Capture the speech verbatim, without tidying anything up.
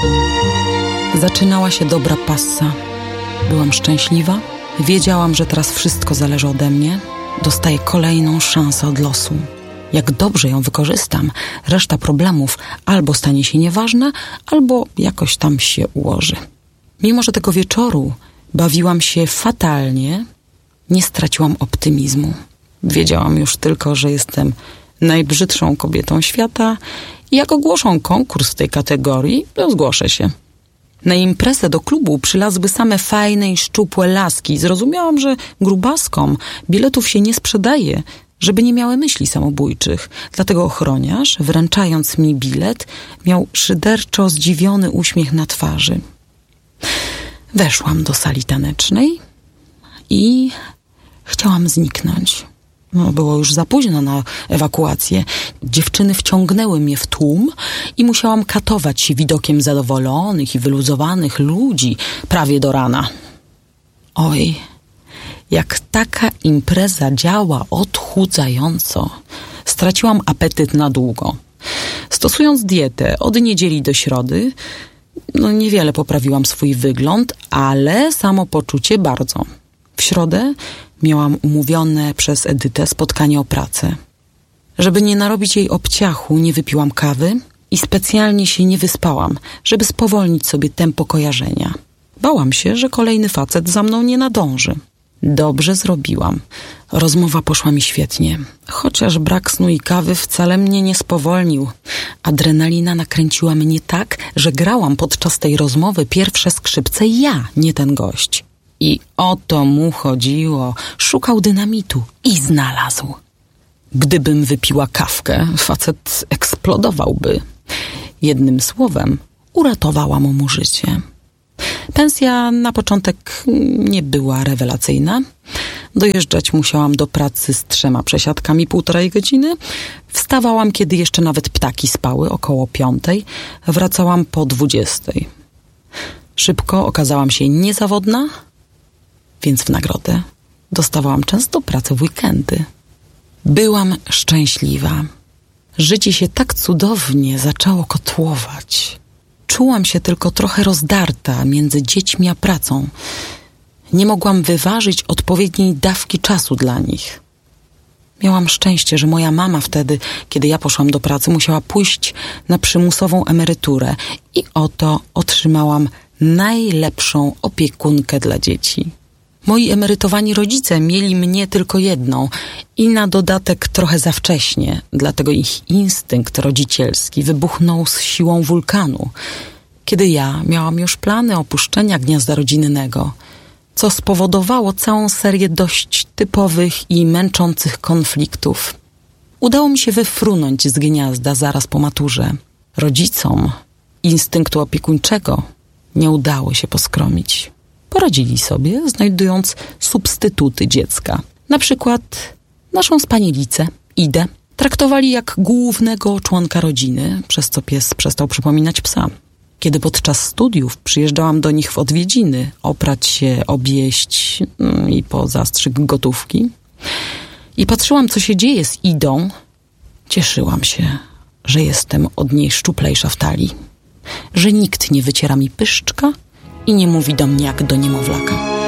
Zaczynała się dobra passa. Byłam szczęśliwa. Wiedziałam, że teraz wszystko zależy ode mnie. Dostaję kolejną szansę od losu. Jak dobrze ją wykorzystam, reszta problemów albo stanie się nieważna, albo jakoś tam się ułoży. Mimo że tego wieczoru bawiłam się fatalnie, nie straciłam optymizmu. Wiedziałam już tylko, że jestem najbrzydszą kobietą świata i jak ogłoszą konkurs w tej kategorii, to zgłoszę się. Na imprezę do klubu przylazły same fajne i szczupłe laski. Zrozumiałam, że grubaskom biletów się nie sprzedaje, żeby nie miały myśli samobójczych. Dlatego ochroniarz, wręczając mi bilet, miał szyderczo zdziwiony uśmiech na twarzy. Weszłam do sali tanecznej i chciałam zniknąć. No, było już za późno na ewakuację. Dziewczyny wciągnęły mnie w tłum i musiałam katować się widokiem zadowolonych i wyluzowanych ludzi prawie do rana. Oj, jak taka impreza działa odchudzająco. Straciłam apetyt na długo. Stosując dietę od niedzieli do środy, no niewiele poprawiłam swój wygląd, ale samopoczucie bardzo. W środę miałam umówione przez Edytę spotkanie o pracę. Żeby nie narobić jej obciachu, nie wypiłam kawy i specjalnie się nie wyspałam, żeby spowolnić sobie tempo kojarzenia. Bałam się, że kolejny facet za mną nie nadąży. Dobrze zrobiłam. Rozmowa poszła mi świetnie. Chociaż brak snu i kawy wcale mnie nie spowolnił. Adrenalina nakręciła mnie tak, że grałam podczas tej rozmowy pierwsze skrzypce ja, nie ten gość. I o to mu chodziło. Szukał dynamitu i znalazł. Gdybym wypiła kawkę, facet eksplodowałby. Jednym słowem, uratowałam mu życie. Pensja na początek nie była rewelacyjna. Dojeżdżać musiałam do pracy z trzema przesiadkami półtorej godziny. Wstawałam, kiedy jeszcze nawet ptaki spały, około piątej. Wracałam po dwudziestej. Szybko okazałam się niezawodna, więc w nagrodę dostawałam często pracę w weekendy. Byłam szczęśliwa. Życie się tak cudownie zaczęło kotłować. Czułam się tylko trochę rozdarta między dziećmi a pracą. Nie mogłam wyważyć odpowiedniej dawki czasu dla nich. Miałam szczęście, że moja mama wtedy, kiedy ja poszłam do pracy, musiała pójść na przymusową emeryturę i oto otrzymałam najlepszą opiekunkę dla dzieci. Moi emerytowani rodzice mieli mnie tylko jedną i na dodatek trochę za wcześnie, dlatego ich instynkt rodzicielski wybuchnął z siłą wulkanu, kiedy ja miałam już plany opuszczenia gniazda rodzinnego, co spowodowało całą serię dość typowych i męczących konfliktów. Udało mi się wyfrunąć z gniazda zaraz po maturze. Rodzicom instynktu opiekuńczego nie udało się poskromić. Poradzili sobie, znajdując substytuty dziecka. Na przykład naszą spanielicę, Idę, traktowali jak głównego członka rodziny, przez co pies przestał przypominać psa. Kiedy podczas studiów przyjeżdżałam do nich w odwiedziny, oprać się, objeść mm, i po zastrzyk gotówki i patrzyłam, co się dzieje z Idą, cieszyłam się, że jestem od niej szczuplejsza w talii, że nikt nie wyciera mi pyszczka i nie mówi do mnie jak do niemowlaka.